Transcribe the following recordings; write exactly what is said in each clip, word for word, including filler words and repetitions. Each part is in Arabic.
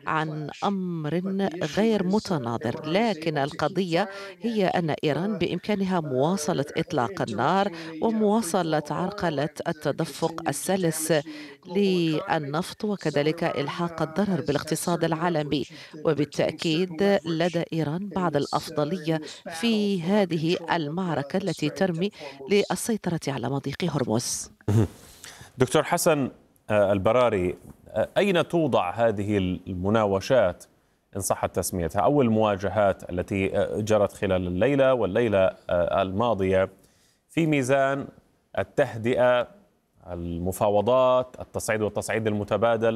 عن أمر غير متناظر، لكن القضية هي أن إيران بإمكانها مواصلة إطلاق النار ومواصلة عرقلة التدفق السلس للنفط وكذلك إلحاق الضرر بالاقتصاد العالمي. وبالتأكيد لدى إيران بعض الأفضلية في هذه المعركة التي ترمي للسيطرة على مضيق هرمز. دكتور حسن البراري، أين توضع هذه المناوشات إن صحت تسميتها أو المواجهات التي جرت خلال الليلة والليلة الماضية في ميزان التهدئة، المفاوضات، التصعيد والتصعيد المتبادل؟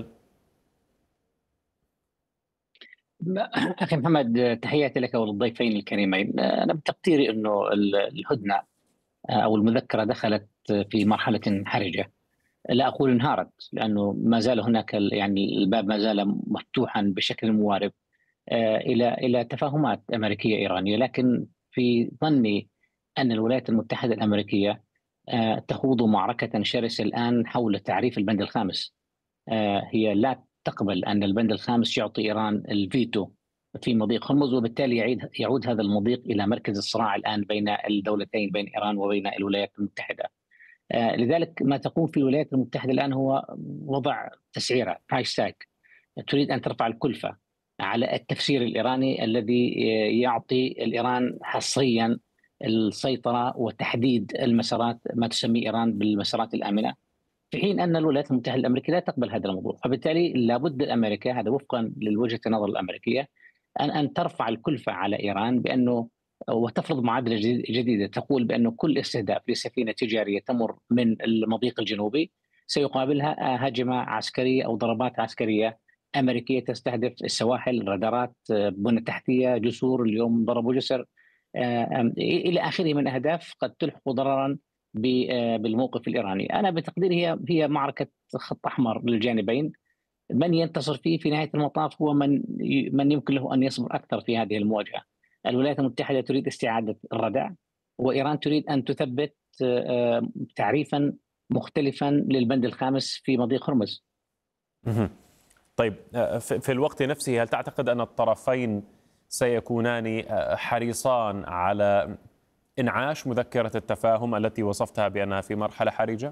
أخي محمد، تحياتي لك وللضيفين الكريمين. أنا بتقديري أنه الهدنة أو المذكرة دخلت في مرحلة حرجة، لا أقول انهارت لأنه ما زال هناك يعني الباب ما زال مفتوحا بشكل موارب إلى إلى تفاهمات أمريكية إيرانية، لكن في ظني أن الولايات المتحدة الأمريكية تخوض معركة شرسة الآن حول تعريف البند الخامس. هي لا تقبل أن البند الخامس يعطي إيران الفيتو في مضيق هرمز، وبالتالي يعيد يعود هذا المضيق إلى مركز الصراع الآن بين الدولتين، بين إيران وبين الولايات المتحدة. لذلك ما تقوم في الولايات المتحدة الآن هو وضع تسعيرة برايس تاج، تريد أن ترفع الكلفة على التفسير الإيراني الذي يعطي الإيران حصريا السيطرة وتحديد المسارات، ما تسمي إيران بالمسارات الآمنة، في حين أن الولايات المتحدة الأمريكية لا تقبل هذا الموضوع. فبالتالي لابد الأمريكا، هذا وفقا لوجهة النظر الأمريكية، أن أن ترفع الكلفة على إيران بأنه وتفرض معادلة جديدة تقول بأنه كل استهداف لسفينة تجارية تمر من المضيق الجنوبي سيقابلها هجمة عسكرية أو ضربات عسكرية أمريكية تستهدف السواحل، رادارات، بنى تحتية، جسور. اليوم ضربوا جسر إلى آخره من أهداف قد تلحق ضررا بالموقف الإيراني. أنا بتقديري هي هي معركة خط أحمر للجانبين. من ينتصر فيه في نهاية المطاف هو من من يمكن له أن يصبر أكثر في هذه المواجهة. الولايات المتحدة تريد استعادة الردع، وإيران تريد أن تثبت تعريفا مختلفا للبند الخامس في مضيق هرمز. طيب، في الوقت نفسه هل تعتقد أن الطرفين سيكونان حريصان على إنعاش مذكرة التفاهم التي وصفتها بأنها في مرحلة حرجة؟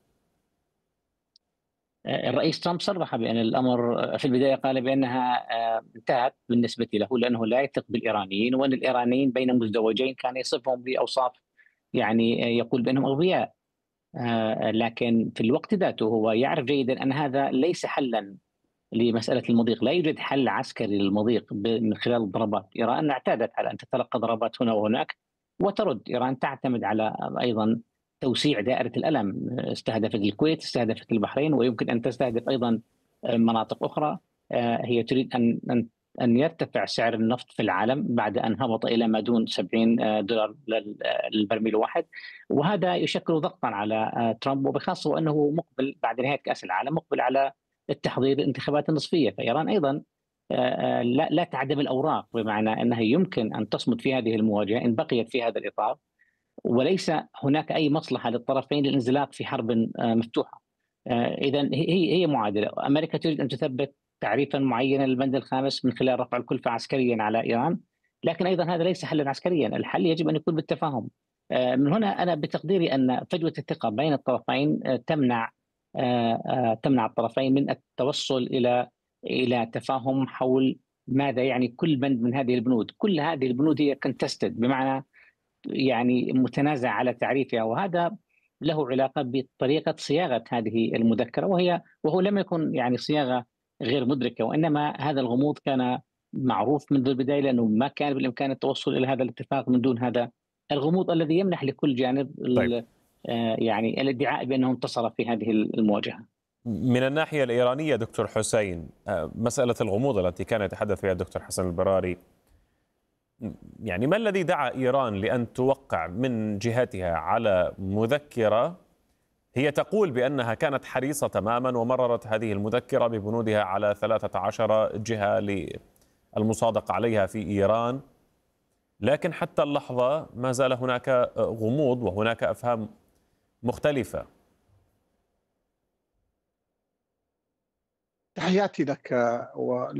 الرئيس ترامب صرح بأن الأمر في البداية قال بأنها انتهت بالنسبة له، لأنه لا يثق بالإيرانيين، وأن الإيرانيين بين مزدوجين كان يصفهم بأوصاف يعني يقول بأنهم أغبياء. لكن في الوقت ذاته هو يعرف جيدا أن هذا ليس حلا لمسألة المضيق. لا يوجد حل عسكري للمضيق من خلال الضربات. إيران اعتادت على أن تتلقى ضربات هنا وهناك وترد. إيران تعتمد على أيضا توسيع دائرة الألم، استهدفت الكويت، استهدفت البحرين، ويمكن أن تستهدف أيضا مناطق أخرى. هي تريد أن أن يرتفع سعر النفط في العالم بعد أن هبط إلى ما دون سبعين دولار للبرميل الواحد، وهذا يشكل ضغطا على ترامب، وبخاصة وأنه مقبل بعد نهاية كأس العالم مقبل على التحضير للانتخابات النصفية. فإيران أيضا لا لا تعدم الأوراق، بمعنى أنها يمكن أن تصمد في هذه المواجهة إن بقيت في هذا الإطار، وليس هناك أي مصلحة للطرفين للانزلاق في حرب مفتوحة. إذا هي هي معادلة. أمريكا تريد أن تثبت تعريفا معينا للبند الخامس من خلال رفع الكلفة عسكريا على إيران، لكن أيضا هذا ليس حلا عسكريا. الحل يجب أن يكون بالتفاهم. من هنا أنا بتقديري أن فجوة الثقة بين الطرفين تمنع تمنع الطرفين من التوصل إلى إلى تفاهم حول ماذا يعني كل بند من هذه البنود. كل هذه البنود هي كونتستد، بمعنى يعني متنازع على تعريفها، وهذا له علاقة بطريقة صياغة هذه المذكرة، وهي وهو لم يكن يعني صياغة غير مدركة، وإنما هذا الغموض كان معروف منذ البداية، لأنه ما كان بالإمكان التوصل إلى هذا الاتفاق من دون هذا الغموض الذي يمنح لكل جانب طيب. يعني الادعاء بأنه انتصر في هذه المواجهة. من الناحية الإيرانية دكتور حسين، مسألة الغموض التي كان يتحدث فيها الدكتور حسن البراري، يعني ما الذي دعا إيران لأن توقع من جهتها على مذكرة هي تقول بأنها كانت حريصة تماما ومررت هذه المذكرة ببنودها على ثلاثة عشر جهة للمصادقة عليها في إيران، لكن حتى اللحظة ما زال هناك غموض وهناك أفهام مختلفة؟ تحياتي لك و